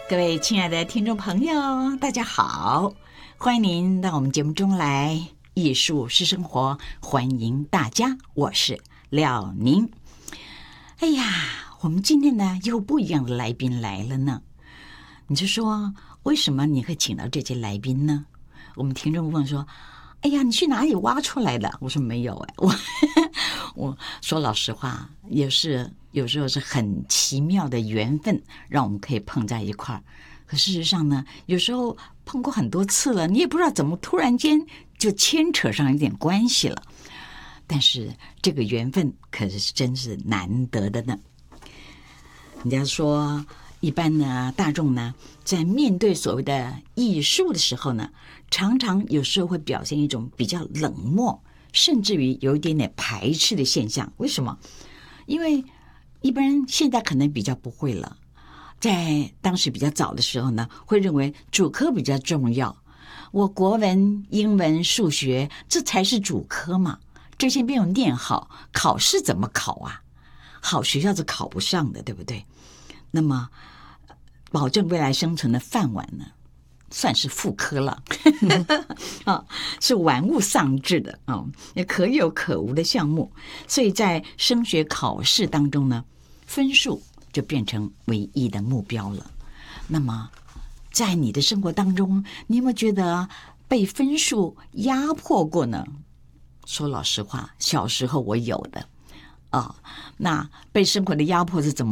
各位亲爱的听众朋友，大家好，欢迎您到我们节目中来。艺术是生活，欢迎大家，我是廖宁。哎呀，我们今天呢又不一样的来宾来了呢。你就说为什么你会请到这些来宾呢？我们听众问说：“哎呀，你去哪里挖出来的？”我说没有我说老实话，也是有时候是很奇妙的缘分，让我们可以碰在一块儿。可事实上呢，有时候碰过很多次了，你也不知道怎么突然间就牵扯上一点关系了。但是这个缘分可是真是难得的呢。人家说，一般呢，大众呢，在面对所谓的艺术的时候呢，常常有时候会表现一种比较冷漠，甚至于有一点点排斥的现象。为什么？因为一般人现在可能比较不会了，在当时比较早的时候呢，会认为主科比较重要，我国文、英文、数学这才是主科嘛，这些没有念好，考试怎么考啊？好学校是考不上的，对不对？那么保证未来生存的饭碗呢，算是副科了是玩物丧志的也可有可无的项目。所以在升学考试当中呢，分数就变成唯一的目标了。那么在你的生活当中，你有没有觉得被分数压迫过呢？说老实话，小时候我有的那被生活的压迫是怎么